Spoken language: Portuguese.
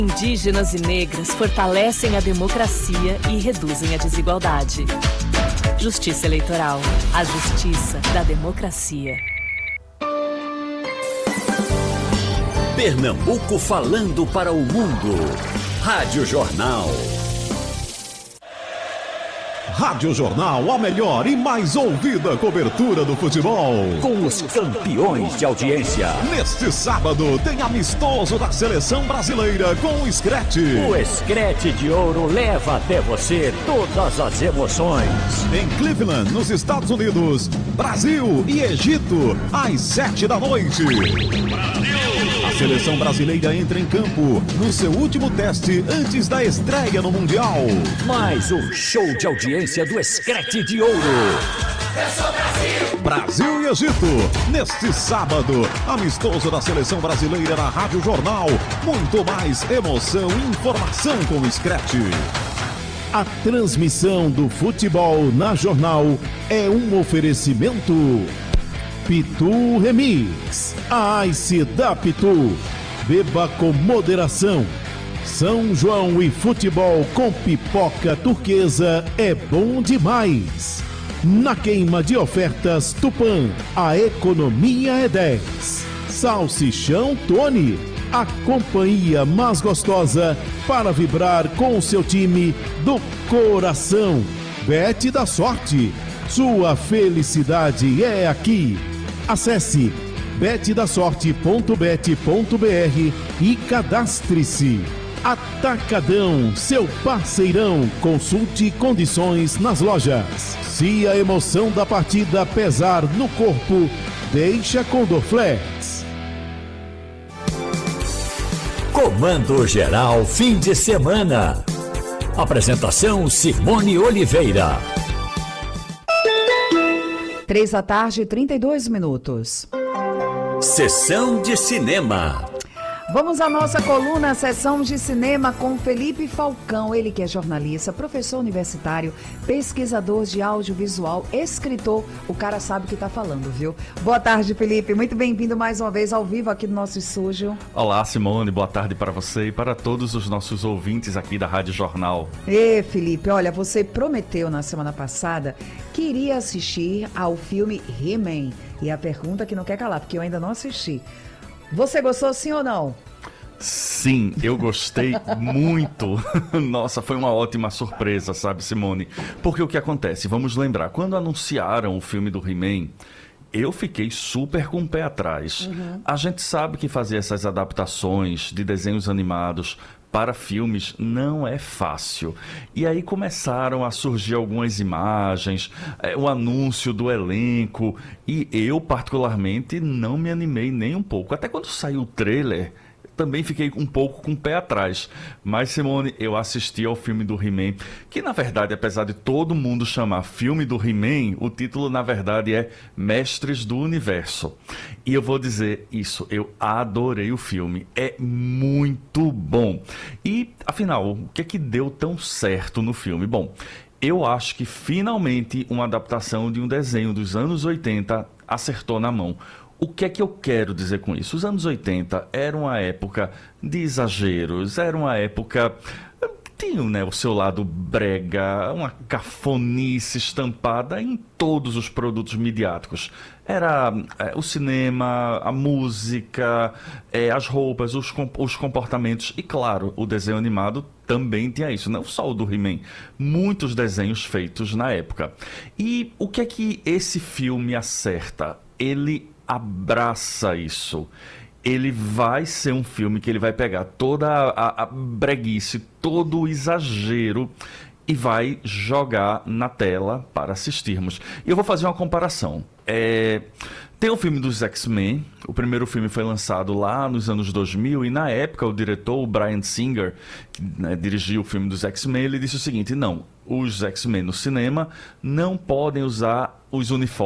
Indígenas e negras fortalecem a democracia e reduzem a desigualdade. Justiça Eleitoral. A justiça da democracia. Pernambuco falando para o mundo. Rádio Jornal. Rádio Jornal, a melhor e mais ouvida cobertura do futebol. Com os campeões de audiência. Neste sábado tem amistoso da Seleção Brasileira com o Screte. O Screte de Ouro leva até você todas as emoções. Em Cleveland, nos Estados Unidos, Brasil e Egito, às 7 da noite. A Seleção Brasileira entra em campo no seu último teste antes da estreia no Mundial. Mais um show de audiência do Screte de Ouro. Brasil e Egito, neste sábado, amistoso da Seleção Brasileira na Rádio Jornal. Muito mais emoção e informação com o Screte. A transmissão do futebol na Jornal é um oferecimento Pitu Remix, a Ice da Pitu. Beba com moderação. São João e futebol com pipoca turquesa é bom demais. Na queima de ofertas Tupã, a economia é 10. Salsichão Tony, a companhia mais gostosa para vibrar com o seu time do coração. Bet da sorte, sua felicidade é aqui. Acesse betdasorte.bet.br e cadastre-se. Atacadão, seu parceirão. Consulte condições nas lojas. Se a emoção da partida pesar no corpo, deixa com Dorflex. Comando Geral fim de semana. Apresentação Simone Oliveira. 3h32. Sessão de cinema. Vamos à nossa coluna Sessão de Cinema com Felipe Falcão, ele que é jornalista, professor universitário, pesquisador de audiovisual, escritor, o cara sabe o que está falando, viu? Boa tarde, Felipe, muito bem-vindo mais uma vez ao vivo aqui no nosso estúdio. Olá, Simone, boa tarde para você e para todos os nossos ouvintes aqui da Rádio Jornal. Felipe, olha, você prometeu na semana passada que iria assistir ao filme He-Man, e a pergunta que não quer calar, porque eu ainda não assisti. Você gostou, sim ou não? Sim, eu gostei muito. Nossa, foi uma ótima surpresa, sabe, Simone? Porque o que acontece? Vamos lembrar, quando anunciaram o filme do He-Man, eu fiquei super com o pé atrás. A gente sabe que fazer essas adaptações de desenhos animados para filmes não é fácil. E aí começaram a surgir algumas imagens, o anúncio do elenco, e eu particularmente não me animei nem um pouco. Até quando saiu o trailer, também fiquei um pouco com o pé atrás. Mas, Simone, eu assisti ao filme do He-Man, que na verdade, apesar de todo mundo chamar filme do He-Man, o título na verdade é Mestres do Universo. E eu vou dizer isso, eu adorei o filme, é muito bom. E, afinal, o que é que deu tão certo no filme? Bom, eu acho que finalmente uma adaptação de um desenho dos anos 80 acertou na mão. O que é que eu quero dizer com isso? Os anos 80 eram uma época de exageros, era uma época... Tinha, né, o seu lado brega, uma cafonice estampada em todos os produtos midiáticos. Era o cinema, a música, as roupas, os comportamentos e, claro, o desenho animado também tinha isso, não só o do He-Man. Muitos desenhos feitos na época. E o que é que esse filme acerta? Ele abraça isso. Ele vai ser um filme que ele vai pegar toda a breguice, todo o exagero e vai jogar na tela para assistirmos. E eu vou fazer uma comparação. Tem o filme dos X-Men, o primeiro filme foi lançado lá nos anos 2000 e na época o diretor, o Bryan Singer, que dirigiu o filme dos X-Men, ele disse o seguinte: não, os X-Men no cinema não podem usar os uniformes